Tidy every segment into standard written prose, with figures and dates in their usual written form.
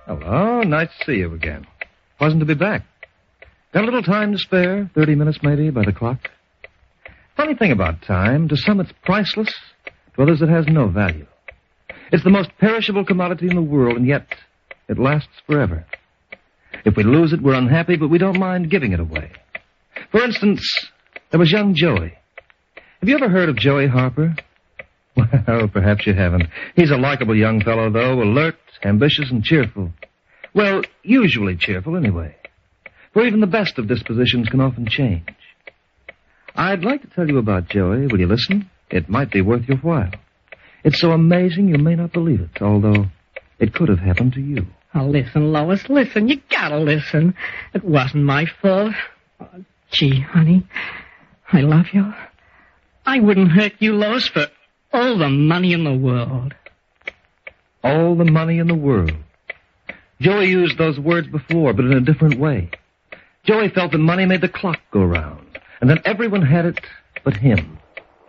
Hello, nice to see you again. Pleasant to be back. Got a little time to spare? 30 minutes maybe by the clock? Funny thing about time, to some it's priceless, to others it has no value. It's the most perishable commodity in the world, and yet it lasts forever. If we lose it, we're unhappy, but we don't mind giving it away. For instance, there was young Joey. Have you ever heard of Joey Harper? Well, perhaps you haven't. He's a likable young fellow, though, alert, ambitious, and cheerful. Well, usually cheerful, anyway. For even the best of dispositions can often change. I'd like to tell you about Joey. Will you listen? It might be worth your while. It's so amazing you may not believe it, although it could have happened to you. Oh, listen, Lois, listen. You gotta listen. It wasn't my fault. Oh, gee, honey, I love you. I wouldn't hurt you, Lois, for all the money in the world. All the money in the world. Joey used those words before, but in a different way. Joey felt that money made the clock go round, and that everyone had it but him.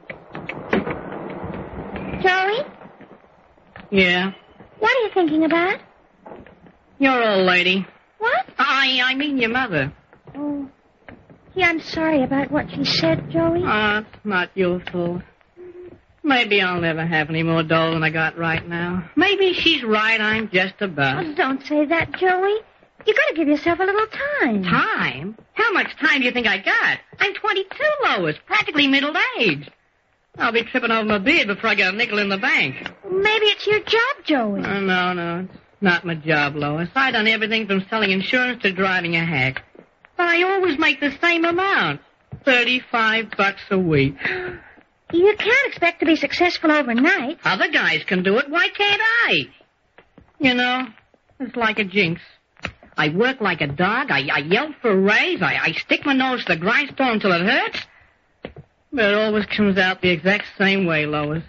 Joey? Yeah? What are you thinking about? Your old lady. What? I mean your mother. Oh. Gee, I'm sorry about what she said, Joey. It's not your fault. Maybe I'll never have any more dough than I got right now. Maybe she's right, I'm just about. Oh, don't say that, Joey. You gotta give yourself a little time. Time? How much time do you think I got? I'm 22, Lois, practically middle-aged. I'll be tripping over my beard before I get a nickel in the bank. Maybe it's your job, Joey. No, it's not my job, Lois. I done everything from selling insurance to driving a hack. But I always make the same amount. $35 a week. You can't expect to be successful overnight. Other guys can do it. Why can't I? You know, it's like a jinx. I work like a dog. I yell for a raise. I stick my nose to the grindstone until it hurts. But it always comes out the exact same way, Lois.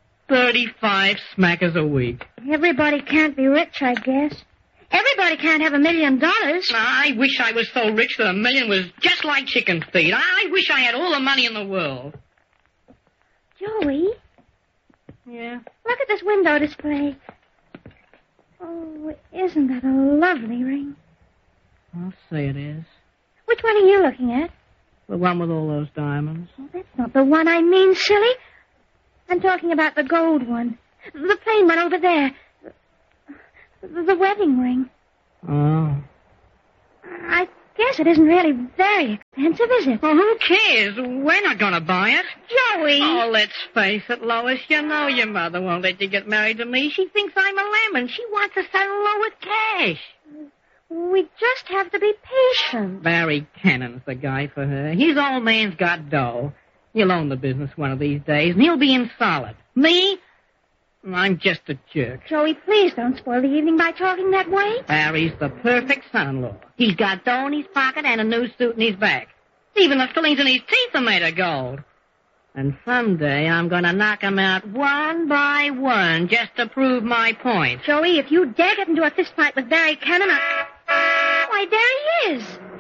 35 smackers a week. Everybody can't be rich, I guess. Everybody can't have $1 million. I wish I was so rich that $1 million was just like chicken feed. I wish I had all the money in the world. Joey? Yeah? Look at this window display. Oh, isn't that a lovely ring? I'll say it is. Which one are you looking at? The one with all those diamonds. Oh, that's not the one I mean, silly. I'm talking about the gold one. The plain one over there. The wedding ring. Oh. I guess it isn't really very expensive, is it? Well, who cares? We're not going to buy it. Joey! Oh, let's face it, Lois. You know your mother won't let you get married to me. She thinks I'm a lemon. She wants to settle low with cash. We just have to be patient. Barry Cannon's the guy for her. His old man's got dough. He'll own the business one of these days, and he'll be in solid. Me? I'm just a jerk. Joey, please don't spoil the evening by talking that way. Barry's the perfect son-in-law. He's got dough in his pocket and a new suit in his back. Even the fillings in his teeth are made of gold. And someday I'm going to knock him out one by one just to prove my point. Joey, if you dare get into a fist fight with Barry Cannon, why, there he is.